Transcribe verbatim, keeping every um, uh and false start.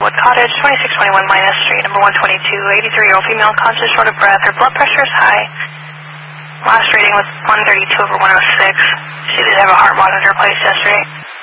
Redwood Cottage, twenty-six twenty-one Minus Street, number one twenty-two, eighty-three-year-old female, conscious, short of breath. Her blood pressure is high. Last reading was one thirty-two over one oh six. She did have a heart monitor placed yesterday.